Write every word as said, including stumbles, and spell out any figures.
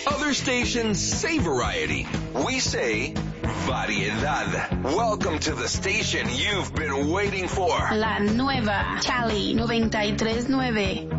Other stations say variety. We say variedad. Welcome to the station you've been waiting for. La nueva Cali noventa y tres nueve.